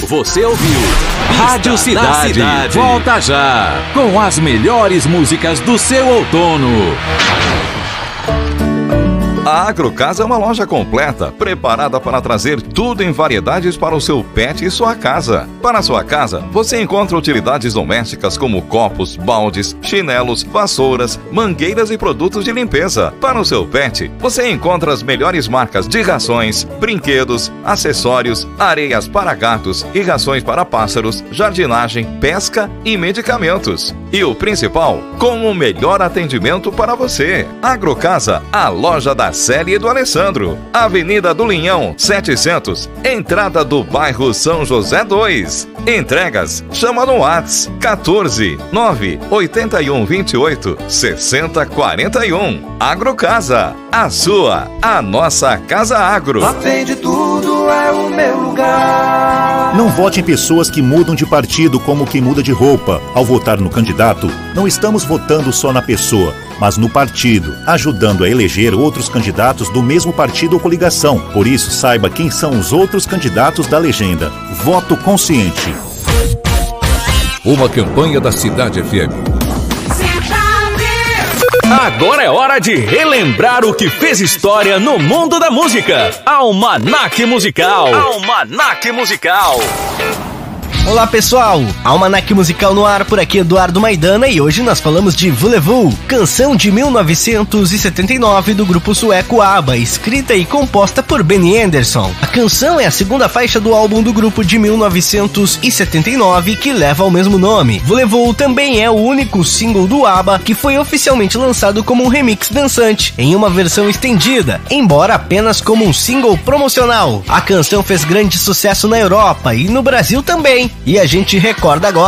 Você ouviu Rádio Cidade. Volta já com as melhores músicas do seu outono. A Agrocasa é uma loja completa, preparada para trazer tudo em variedades para o seu pet e sua casa. Para a sua casa, você encontra utilidades domésticas como copos, baldes, chinelos, vassouras, mangueiras e produtos de limpeza. Para o seu pet, você encontra as melhores marcas de rações, brinquedos, acessórios, areias para gatos e rações para pássaros, jardinagem, pesca e medicamentos. E o principal, com o melhor atendimento para você. Agrocasa, a loja da Célia e do Alessandro, Avenida do Linhão, 700, entrada do bairro São José 2. Entregas, chama no WhatsApp 14 981 28 60 41. Agrocasa, a nossa Casa Agro. Lá vende tudo, é o meu lugar. Não vote em pessoas que mudam de partido como quem muda de roupa. Ao votar no candidato, não estamos votando só na pessoa, mas no partido, ajudando a eleger outros candidatos do mesmo partido ou coligação. Por isso, saiba quem são os outros candidatos da legenda. Voto consciente. Uma campanha da Cidade FM. Agora é hora de relembrar o que fez história no mundo da música. Almanac Musical. Almanac Musical. Olá pessoal, Almanac Musical no ar, por aqui Eduardo Maidana, e hoje nós falamos de Voulez-Vous, canção de 1979 do grupo sueco ABBA, escrita e composta por Benny Andersson. A canção é a segunda faixa do álbum do grupo de 1979 que leva o mesmo nome. Voulez-Vous também é o único single do ABBA que foi oficialmente lançado como um remix dançante, em uma versão estendida, embora apenas como um single promocional. A canção fez grande sucesso na Europa e no Brasil também. E a gente recorda agora